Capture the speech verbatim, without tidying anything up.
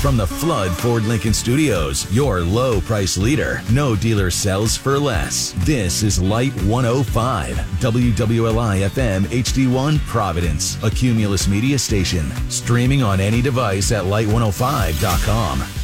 From the Flood Ford Lincoln Studios, your low price leader. No dealer sells for less. This is Light one oh five, W W L I F M H D one Providence, a Cumulus media station. Streaming on any device at light one oh five dot com.